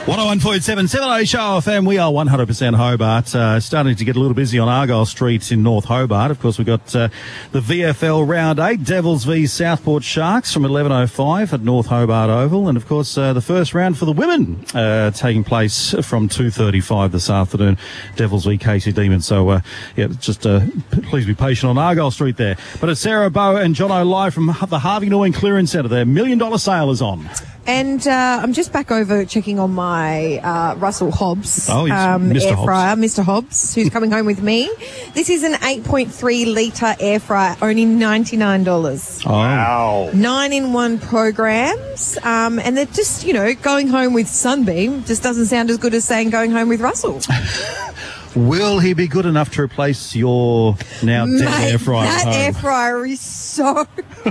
101.7 7 Show FM. We are 100% Hobart. Starting to get a little busy on Argyle Street in North Hobart. Of course, we've got the VFL Round 8, Devils v Southport Sharks from 11:05 at North Hobart Oval. And, of course, the first round for the women taking place from 2:35 this afternoon, Devils v Casey Demons. So, just please be patient on Argyle Street there. But it's Sarah Bow and Jono live from the Harvey Norman Clearance Centre. Their $1 Million Sale is on. And I'm just back over checking on my Russell Hobbs Mr. air Hobbs. fryer, Mr. Hobbs, who's coming home with me. This is an 8.3 litre air fryer, only $99. Oh. Wow. 9-in-1 programs, and they're just, going home with Sunbeam just doesn't sound as good as saying going home with Russell. Will he be good enough to replace your now dead air fryer at That home? air fryer is so...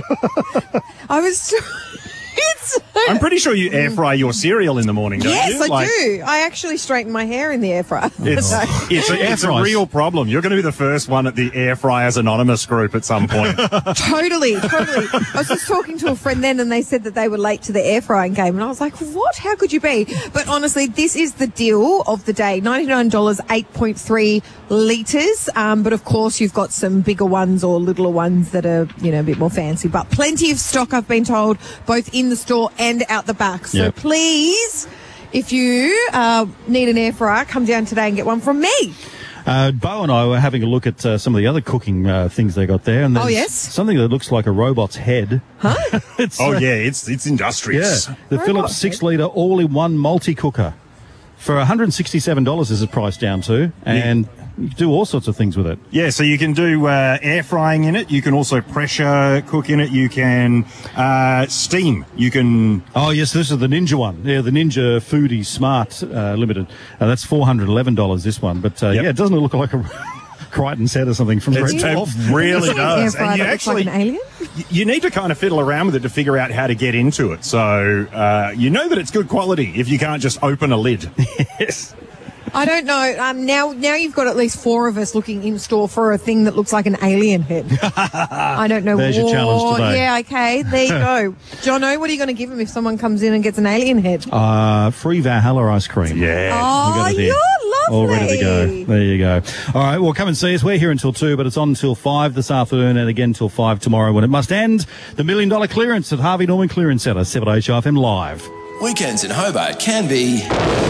I'm pretty sure you air fry your cereal in the morning, don't Yes, you? I do. I actually straighten my hair in the air fryer. It's a real problem. You're going to be the first one at the Air Fryers Anonymous group at some point. Totally. I was just talking to a friend then and they said that they were late to the air frying game and I was like, what? How could you be? But honestly, this is the deal of the day. $99, 8.3 litres. But of course, you've got some bigger ones or littler ones that are, a bit more fancy. But plenty of stock, I've been told, both in the store and out the back. So please, if you need an air fryer, come down today and get one from me. Bo and I were having a look at some of the other cooking things they got there, and there's something that looks like a robot's head. Huh? It's industrious. Yeah, the Philips 6-litre all-in-one multi-cooker for $167 is the price down to, and you can do all sorts of things with it. Yeah, so you can do air frying in it. You can also pressure cook in it. You can steam. You can... Oh, yes, this is the Ninja one. Yeah, the Ninja Foodie Smart Limited. That's $411, this one. But, it doesn't look like a Crichton's head or something from Red Top. It really does. And you actually, like an alien? You need to kind of fiddle around with it to figure out how to get into it. So you know that it's good quality if you can't just open a lid. Yes. I don't know. Now you've got at least 4 of us looking in store for a thing that looks like an alien head. I don't know. There's your challenge today. Yeah, okay. There you go. Jono, what are you going to give him if someone comes in and gets an alien head? Free Valhalla ice cream. Yeah. Oh, you're lovely. All ready to go. There you go. All right, well, come and see us. We're here until 2, but it's on until 5 this afternoon and again till 5 tomorrow when it must end. The $1 Million Clearance at Harvey Norman Clearance Centre, 7HFM Live. Weekends in Hobart can be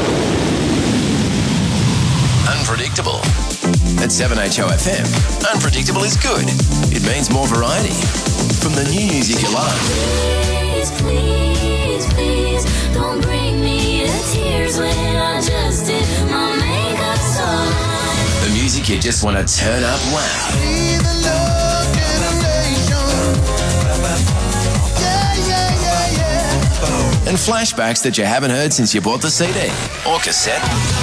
unpredictable. At 7HOFM, unpredictable is good. It means more variety. From the new music you love. Please, don't bring me to tears when I just did my makeup so. The music you just want to turn up loud. And flashbacks that you haven't heard since you bought the CD or cassette.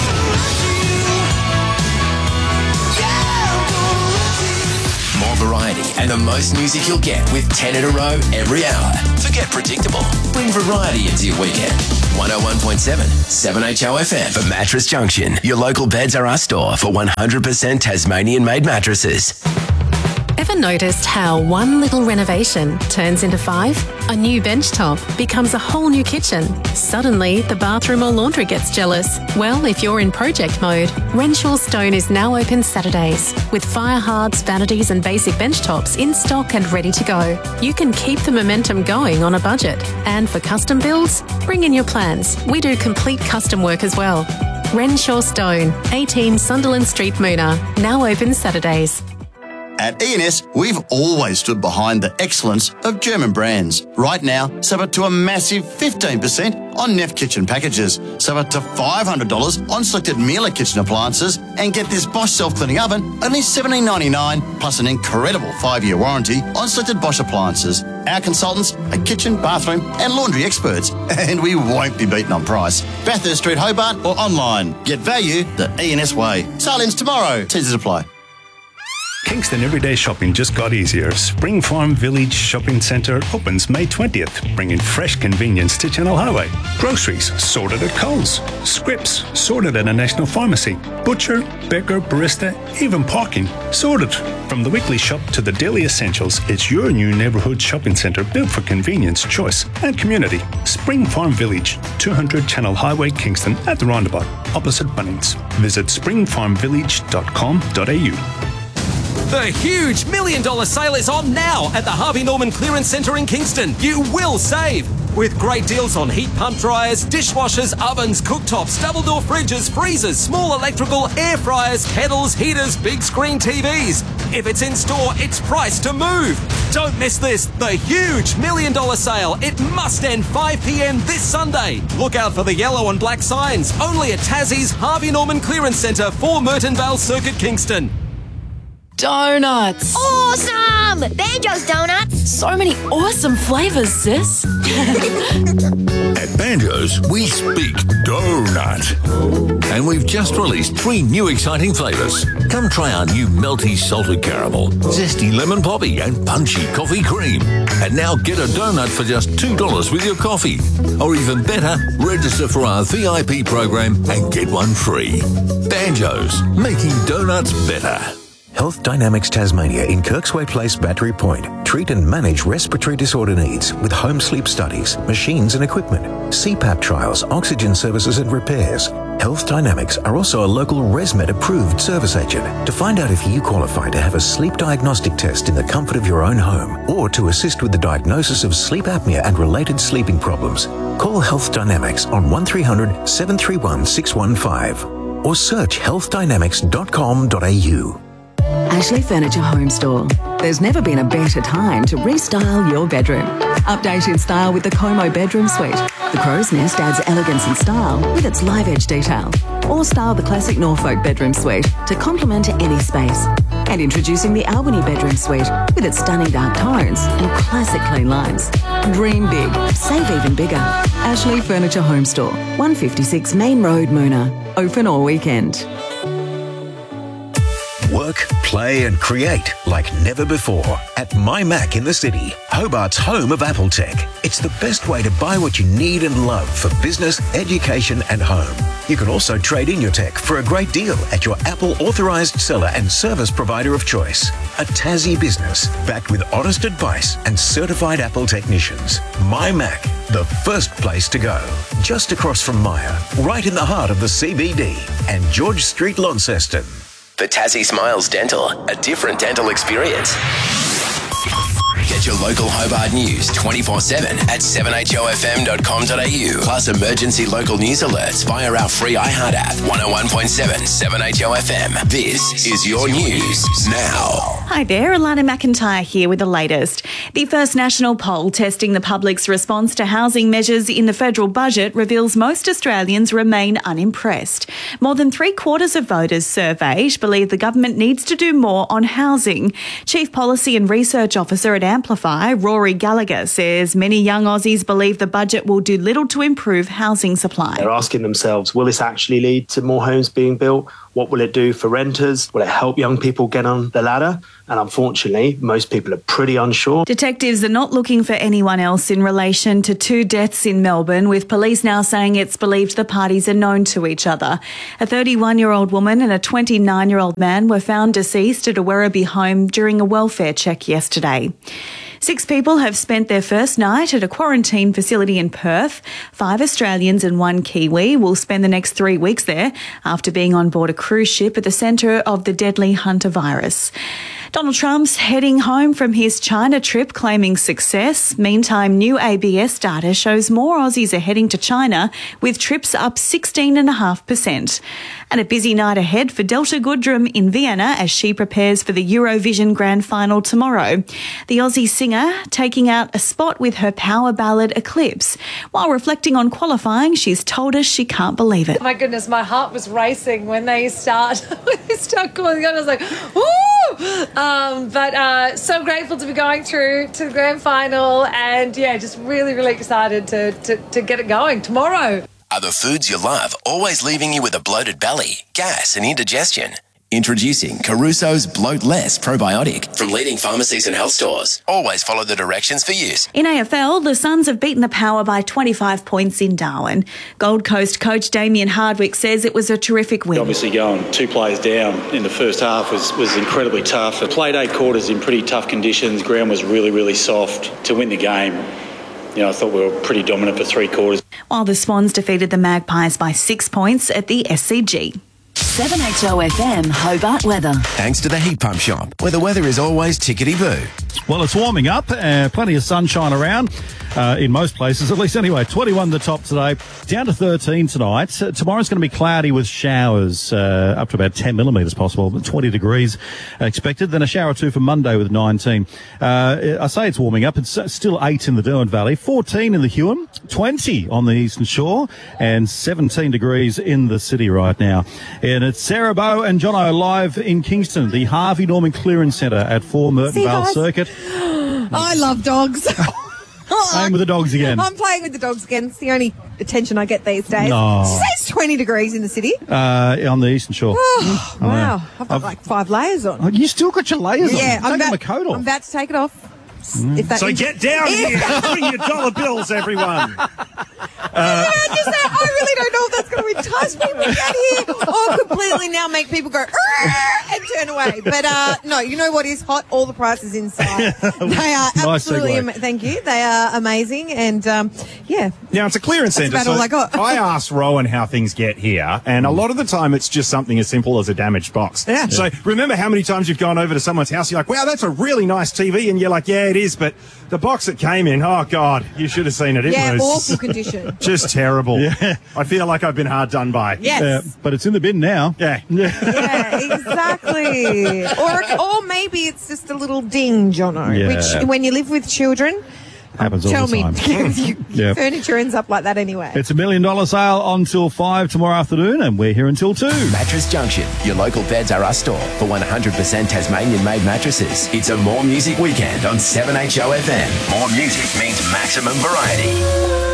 More variety and the most music you'll get with 10 in a row every hour. Forget predictable. Bring variety into your weekend. 101.7 7HOFM for Mattress Junction. Your local Beds R Us store for 100% Tasmanian-made mattresses. Ever noticed how one little renovation turns into 5? A new bench top becomes a whole new kitchen. Suddenly, the bathroom or laundry gets jealous. Well, if you're in project mode, Renshaw Stone is now open Saturdays with fire hards, vanities and basic bench tops in stock and ready to go. You can keep the momentum going on a budget. And for custom builds, bring in your plans. We do complete custom work as well. Renshaw Stone, 18 Sunderland Street, Moona, now open Saturdays. At E&S, we've always stood behind the excellence of German brands. Right now, save up to a massive 15% on Neff kitchen packages, save up to $500 on selected Miele kitchen appliances, and get this Bosch self-cleaning oven only $17.99 plus an incredible 5-year warranty on selected Bosch appliances. Our consultants are kitchen, bathroom and laundry experts, and we won't be beaten on price. Bathurst Street, Hobart or online. Get value the E&S way. Sale ends tomorrow. T's apply. Kingston everyday shopping just got easier. Spring Farm Village Shopping Centre opens May 20th, bringing fresh convenience to Channel Highway. Groceries sorted at Coles. Scripts sorted at a national pharmacy. Butcher, baker, barista, even parking sorted. From the weekly shop to the daily essentials, it's your new neighbourhood shopping centre built for convenience, choice and community. Spring Farm Village, 200 Channel Highway, Kingston at the roundabout, opposite Bunnings. Visit springfarmvillage.com.au. The huge $1 million sale is on now at the Harvey Norman Clearance Centre in Kingston. You will save with great deals on heat pump dryers, dishwashers, ovens, cooktops, double door fridges, freezers, small electrical, air fryers, kettles, heaters, big screen TVs. If it's in store, it's priced to move. Don't miss this, the huge $1 million sale. It must end 5 p.m. this Sunday. Look out for the yellow and black signs. Only at Tassie's Harvey Norman Clearance Centre for Merton Vale Circuit, Kingston. Donuts. Awesome! Banjo's Donuts. So many awesome flavours, sis. At Banjo's, we speak donut. And we've just released 3 new exciting flavours. Come try our new melty salted caramel, zesty lemon poppy and punchy coffee cream. And now get a donut for just $2 with your coffee. Or even better, register for our VIP program and get one free. Banjo's, making donuts better. Health Dynamics Tasmania in Kirksway Place, Battery Point. Treat and manage respiratory disorder needs with home sleep studies, machines and equipment, CPAP trials, oxygen services and repairs. Health Dynamics are also a local ResMed approved service agent. To find out if you qualify to have a sleep diagnostic test in the comfort of your own home or to assist with the diagnosis of sleep apnea and related sleeping problems, call Health Dynamics on 1300 731 615 or search healthdynamics.com.au. Ashley Furniture Home Store. There's never been a better time to restyle your bedroom. Update in style with the Como Bedroom Suite. The Crow's Nest adds elegance and style with its live edge detail. Or style the classic Norfolk Bedroom Suite to complement any space. And introducing the Albany Bedroom Suite with its stunning dark tones and classic clean lines. Dream big, save even bigger. Ashley Furniture Home Store, 156 Main Road, Moona. Open all weekend. Work, play and create like never before at My Mac in the City, Hobart's home of Apple tech. It's the best way to buy what you need and love for business, education and home. You can also trade in your tech for a great deal at your Apple authorised seller and service provider of choice. A Tassie business backed with honest advice and certified Apple technicians. My Mac, the first place to go. Just across from Myer, right in the heart of the CBD and George Street, Launceston. The Tassie Smiles Dental, a different dental experience. Get your local Hobart news 24/7 at 7hofm.com.au. Plus emergency local news alerts via our free iHeart app. 101.7 7HOFM. This is your news now. Hi there, Alana McIntyre here with the latest. The first national poll testing the public's response to housing measures in the federal budget reveals most Australians remain unimpressed. More than 3/4 of voters surveyed believe the government needs to do more on housing. Chief Policy and Research Officer at Amplify, Rory Gallagher, says many young Aussies believe the budget will do little to improve housing supply. They're asking themselves, will this actually lead to more homes being built? What will it do for renters? Will it help young people get on the ladder? And unfortunately, most people are pretty unsure. Detectives are not looking for anyone else in relation to 2 deaths in Melbourne, with police now saying it's believed the parties are known to each other. A 31-year-old woman and a 29-year-old man were found deceased at a Werribee home during a welfare check yesterday. 6 people have spent their first night at a quarantine facility in Perth. 5 Australians and 1 Kiwi will spend the next 3 weeks there after being on board a cruise ship at the centre of the deadly Hunter virus. Donald Trump's heading home from his China trip, claiming success. Meantime, new ABS data shows more Aussies are heading to China, with trips up 16.5%. And a busy night ahead for Delta Goodrem in Vienna as she prepares for the Eurovision Grand Final tomorrow. The Aussie singer taking out a spot with her power ballad Eclipse. While reflecting on qualifying, she's told us she can't believe it. My goodness, my heart was racing when they start calling on. I was like, woo! But so grateful to be going through to the grand final, and yeah, just really, really excited to get it going tomorrow. Are the foods you love always leaving you with a bloated belly, gas and indigestion? Introducing Caruso's Bloat Less Probiotic from leading pharmacies and health stores. Always follow the directions for use. In AFL, the Suns have beaten the Power by 25 points in Darwin. Gold Coast coach Damien Hardwick says it was a terrific win. Obviously going 2 players down in the first half was incredibly tough. I played 8 quarters in pretty tough conditions. Ground was really, really soft. To win the game, I thought we were pretty dominant for 3 quarters. While the Swans defeated the Magpies by 6 points at the SCG. 7HOFM Hobart weather. Thanks to the Heat Pump Shop, where the weather is always tickety-boo. Well, it's warming up. Plenty of sunshine around in most places, at least anyway. 21 the top today, down to 13 tonight. Tomorrow's going to be cloudy with showers, up to about 10 millimetres possible, 20 degrees expected. Then a shower or two for Monday with 19. I say it's warming up. It's still 8 in the Derwent Valley, 14 in the Huon, 20 on the Eastern Shore, and 17 degrees in the city right now. And it's Sarah Bow and Jono live in Kingston, the Harvey Norman Clearance Centre at 4 Merton Vale Circuit. I love dogs. Playing with the dogs again. I'm playing with the dogs again. It's the only attention I get these days. No. Did you say it's 20 degrees in the city? On the Eastern Shore. Oh, wow. I've got like 5 layers on. Oh, you still got your layers on. Yeah, Take my coat off. I'm about to take it off. So get down here. Bring your dollar bills, everyone. I really don't know if that's going to entice people down here or completely now make people go and turn away. But no, you know what is hot? All the prices inside. They are absolutely thank you. They are amazing, and yeah. Now it's a clearance centre. That's about all I got. I asked Rowan how things get here, and a lot of the time it's just something as simple as a damaged box. Yeah. So remember how many times you've gone over to someone's house, you're like, wow, that's a really nice TV, and you're like, yeah, it is, but the box that came in, oh God, you should have seen it. It was awful condition. Just terrible. Yeah. I feel like I've been hard done by. Yes. But it's in the bin now. Yeah. Yeah, exactly. Or maybe it's just a little ding, Jono, which when you live with children, happens all the time. Your furniture ends up like that anyway. It's $1 million sale until 5 tomorrow afternoon, and we're here until 2. Mattress Junction, your local Beds R Us store for 100% Tasmanian-made mattresses. It's a More Music weekend on 7HO FM. More music means maximum variety.